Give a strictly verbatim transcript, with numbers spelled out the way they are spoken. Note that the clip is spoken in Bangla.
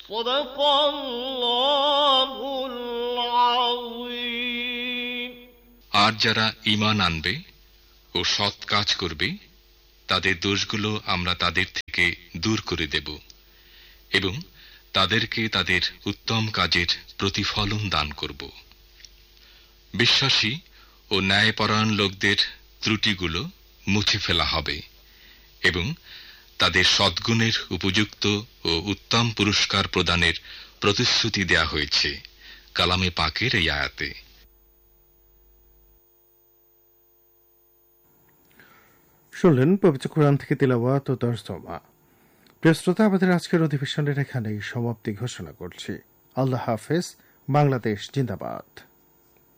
আর যারা ঈমান আনবে ও সৎ কাজ করবে তাদের দোষগুলো আমরা তাদের থেকে দূর করে দেব এবং তাদেরকে তাদের উত্তম কাজের প্রতিফলন দান করব। বিশ্বাসী ও ন্যায়পরায়ণ লোকদের ত্রুটিগুলো মুছে ফেলা হবে এবং তাদের সদ্গুণের উপযুক্ত ও উত্তম পুরস্কার প্রদানের প্রতিশ্রুতি দেয়া হয়েছে কালামে পাকের এই আয়াতে। শুনলেন পবিত্র কোরআন থেকে তিলাওয়াত ও তরজমা। প্রিয় শ্রোতা, আমাদের আজকের অধিবেশনের এখানেই সমাপ্তি ঘোষণা করছি। আল্লাহ হাফেজ। বাংলাদেশ জিন্দাবাদ।